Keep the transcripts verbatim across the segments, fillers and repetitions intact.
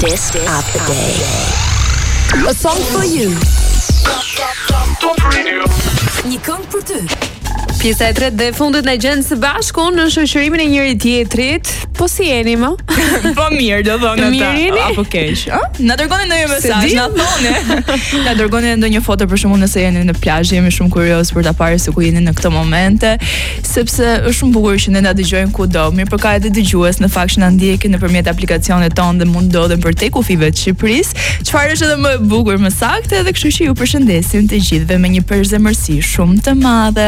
Artist of the Day. A song for you. Top Radio. Një këngë për ty. Pjesa e tretë dhe e fundit në gjendë së bashku në shoqërimin e njëri tjetrit. Po si jeni më? Po mirë, do thonë ata. Apo keq, ë? Na dërgoni ndonjë mesazh, na thoni. Na dërgoni ndonjë foto për shkakun nëse jeni në plazh, jemi shumë kurioz për ta parë se ku jeni në këtë momente, sepse është shumë bukur që ne na dëgjojnë kudo. Mirë, por ka edhe dëgjues në fakt që na ndjekin nëpërmjet aplikacionit tonë dhe mund ndodhen përtej kufive të Shqipërisë. Çfarë është edhe më e bukur, më saktë, edhe kështu që ju përshëndesim të gjithëve me një përzemërsi shumë të madhe.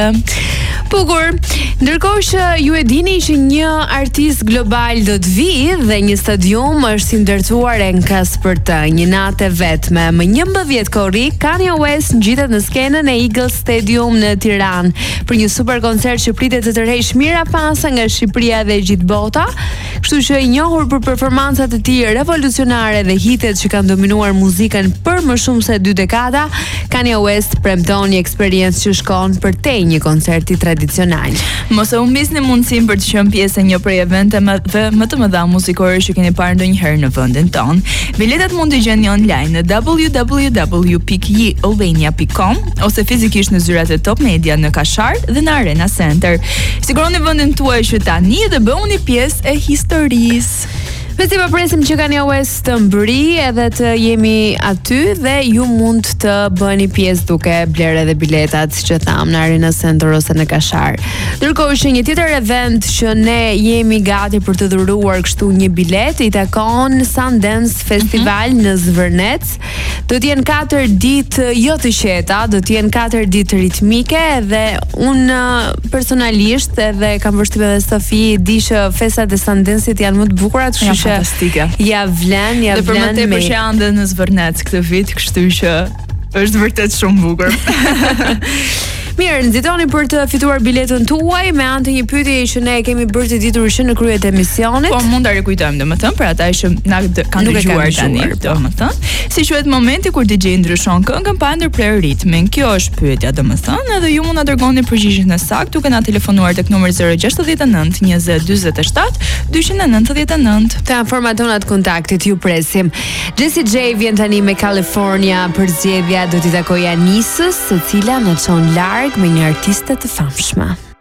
Bukur. Ndërkohë që ju e dini që një artist global do të vijë dhe një stadium është i ndërtuar e nkas për të, një natë e vetme. Më njëmbëdhjetë korrik, Kanye West ngjitet në skenën e Eagle Stadium në Tiranë për një super koncert që pritet të tërheqë mira fansa nga Shqipëria dhe gjithë bota. Kështu që i njohur për performancat e tij revolucionare dhe hitet që kanë dominuar muzikën për më shumë se dy dekada, Kanye West premton një eksperiencë që shkon përtej një koncerti tradicional. Mos e humbisni mundësinë për të qenë pjesë e një prej eventeve dhe më të mëdha muzikore që keni parë ndonjëherë në vendin ton. Biletat mund të gjeni online në w w w pikë j albania pikë com ose fizikisht në zyrat e Top Media në Kashar dhe në Arena Center. Siguroni vendin tuaj që tani dhe bëuni pjesë e historisë. Me si presim që Kanye West të mbëri edhe të jemi aty dhe ju mund të bëni pjesë duke bler edhe biletat, që tham, në Arena Center ose në Kashar. Ndërkohë që një tjetër event që ne jemi gati për të dhuruar kështu një bilet i takon Sundance Festival mm-hmm. në Zvërnec. Do të jenë katër ditë jo të qeta, do të jenë katër ditë ritmike dhe unë personalisht edhe kam vështirë edhe Sofi di që festat e Sundance-it janë më të bukura, kështu fantastike. Ja vlen, ja dhe vlen. Dhe për më tepër që janë dhe në Zvërnec këtë vit, kështu që është vërtet shumë bukur. Mirë, nxitoni për të fituar biletën tuaj me anë të një pyetjeje që ne kemi bërë të ditur që në krye të emisionit. Po mund ta rikujtojmë domethënë për ata që na kanë dëgjuar tani, domethënë. Si quhet momenti kur D J ndryshon këngën pa ndërprer ritmin? Kjo është pyetja domethënë, edhe ju mund na dërgoni përgjigjen e saktë duke na telefonuar tek numri zero gjasht nënt njëzet dyzet e shtat dyqin e nëntëdhjetë e nëntë. Të informatonat kontaktit ju presim. Jessie J vjen tani me California për zgjedhja do t'i takoj Anisës, e cila na çon larg me një artiste të famshme.